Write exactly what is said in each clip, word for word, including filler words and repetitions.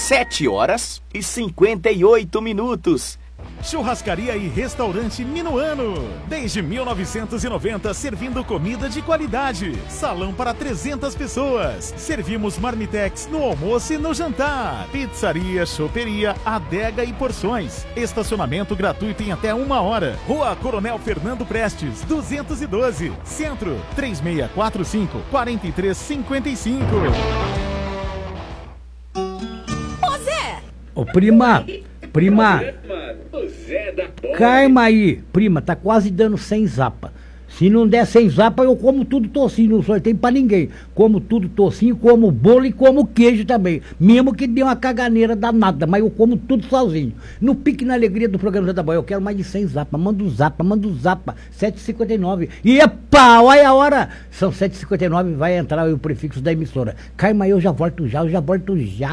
sete horas e cinquenta e oito minutos. Churrascaria e Restaurante Minuano. Desde mil novecentos e noventa, servindo comida de qualidade. Salão para trezentas pessoas. Servimos marmitex no almoço e no jantar. Pizzaria, choperia, adega e porções. Estacionamento gratuito em até uma hora. Rua Coronel Fernando Prestes, duzentos e doze. Centro, três seis quatro cinco, quatro três cinco cinco. Ô Zé! Ô prima, prima, calma aí, prima, tá quase dando cem zapa. Se não der cem zapa, eu como tudo tocinho, não sorteio pra ninguém. Como tudo tocinho, como bolo e como queijo também. Mesmo que dê uma caganeira danada, mas eu como tudo sozinho. No pique na alegria do programa Zé da Boia, eu quero mais de cem zapa. Manda o zapa, manda o zapa. sete e cinquenta e nove. E epa, olha a hora. São sete e cinquenta e nove, vai entrar o prefixo da emissora. Calma aí, eu já volto já, eu já volto já.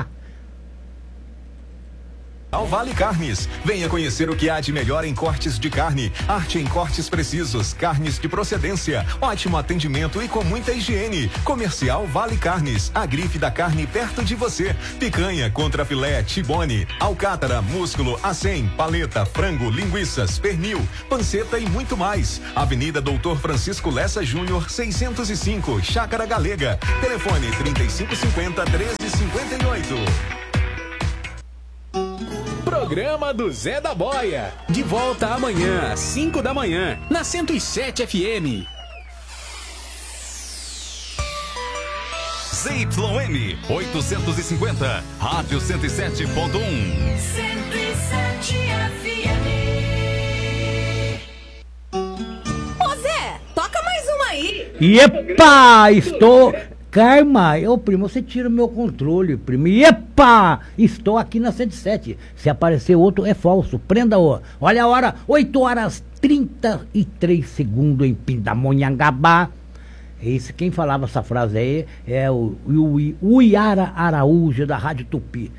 Ao Vale Carnes, venha conhecer o que há de melhor em cortes de carne, arte em cortes precisos, carnes de procedência, ótimo atendimento e com muita higiene. Comercial Vale Carnes, a grife da carne perto de você. Picanha, contra filé, tibone, alcátara, músculo, acém, paleta, frango, linguiças, pernil, panceta e muito mais. Avenida Doutor Francisco Lessa Júnior, seiscentos e cinco, Chácara Galega. Telefone trinta e cinco cinquenta, treze cinquenta e oito. Programa do Zé da Boia. De volta amanhã, às cinco da manhã, na cento e sete F M. Z Y M oitocentos e cinquenta, Rádio cento e sete ponto um. cento e sete F M. Ô Zé, toca mais uma aí. Epa, estou... Calma, ô primo, você tira o meu controle, primo. Epa, estou aqui na cento e sete. Se aparecer outro, é falso. Prenda-o. Olha a hora, oito horas trinta e três segundos em Pindamonhangaba. Esse, quem falava essa frase aí é o, o, o Iara Araújo da Rádio Tupi.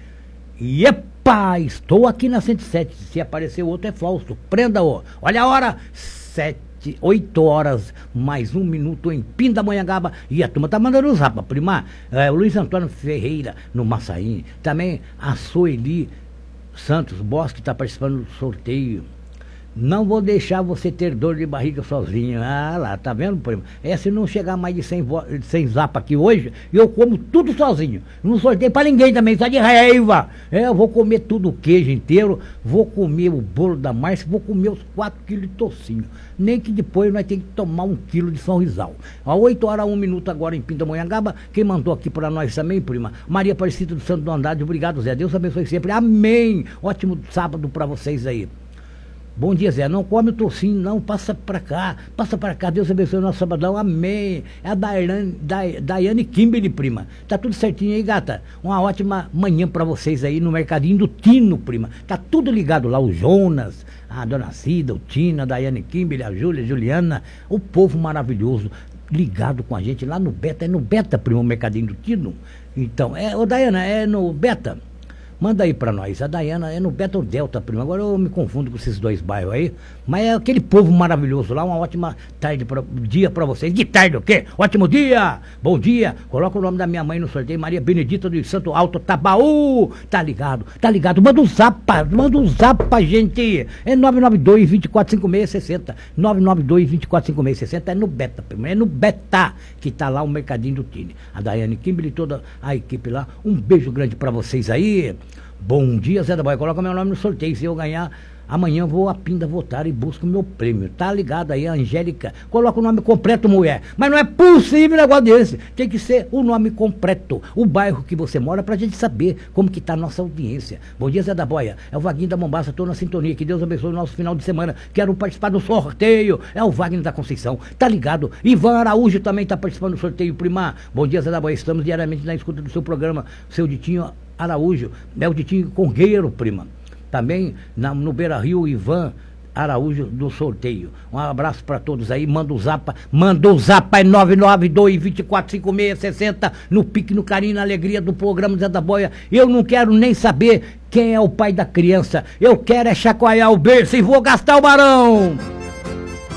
Epa, estou aqui na cento e sete. Se aparecer outro, é falso. Prenda-o. Olha a hora, sete. oito horas, mais um minuto em Pindamonhangaba. E a turma tá mandando os rapa, prima. É, o Luiz Antônio Ferreira, no Massaim. Também a Soeli Santos Bosque tá participando do sorteio. Não vou deixar você ter dor de barriga sozinho. Ah lá, tá vendo, primo? É, se não chegar mais de cem, vo... cem zapa aqui hoje, eu como tudo sozinho. Não sorteio pra ninguém também, só de raiva. É, eu vou comer tudo o queijo inteiro, vou comer o bolo da Márcia, vou comer os quatro quilos de tocinho. Nem que depois nós temos que tomar um quilo de São Rizal. A oito horas, um minuto agora em Pindamonhangaba. Quem mandou aqui pra nós também, prima? Maria Aparecida do Santo do Andrade. Obrigado, Zé. Deus abençoe sempre. Amém. Ótimo sábado pra vocês aí. Bom dia, Zé. Não come o tocinho, não. Passa pra cá. Passa pra cá. Deus abençoe o nosso sabadão. Amém. É a Daiane, Daiane Kimberly, prima. Tá tudo certinho aí, gata? Uma ótima manhã pra vocês aí no Mercadinho do Tino, prima. Tá tudo ligado lá. O Jonas, a Dona Cida, o Tino, a Daiane Kimberly, a Júlia, a Juliana. O povo maravilhoso ligado com a gente lá no Beta. É no Beta, prima, o Mercadinho do Tino. Então, é, ô Daiana, é no Beta? Manda aí pra nós. A Daiana é no Beta Delta, primo. Agora eu me confundo com esses dois bairros aí. Mas é aquele povo maravilhoso lá. Uma ótima tarde, pra, dia pra vocês. De tarde o quê? Ótimo dia! Bom dia! Coloca o nome da minha mãe no sorteio. Maria Benedita do Santo Alto Tabaú. Tá ligado? Tá ligado? Manda um zapa. Manda um zapa, gente. É nove nove dois, dois quatro cinco seis, seis zero. nove nove dois, dois quatro cinco seis, seis zero. É no Beta, primo. É no Beta que tá lá o Mercadinho do Tine. A Daiane Kimberly e toda a equipe lá. Um beijo grande pra vocês aí. Bom dia, Zé da Boia. Coloca meu nome no sorteio. Se eu ganhar, amanhã eu vou a Pinda votar e busco meu prêmio. Tá ligado aí, Angélica? Coloca o nome completo, mulher. Mas não é possível um negócio desse. Tem que ser o nome completo. O bairro que você mora pra gente saber como que tá a nossa audiência. Bom dia, Zé da Boia. É o Vaguinho da Mombaça. Tô na sintonia. Que Deus abençoe o nosso final de semana. Quero participar do sorteio. É o Wagner da Conceição. Tá ligado? Ivan Araújo também tá participando do sorteio, prima. Bom dia, Zé da Boia. Estamos diariamente na escuta do seu programa. Seu Ditinho Araújo, é o Ditinho Congueiro, prima. Também na, no Beira Rio, Ivan Araújo do sorteio. Um abraço para todos aí. Manda o zapa, manda o zapa é nove nove dois, dois quatro cinco seis, seis zero no pique, no carinho, na alegria do programa Zé da Boia. Eu não quero nem saber quem é o pai da criança. Eu quero é chacoalhar o berço e vou gastar o barão.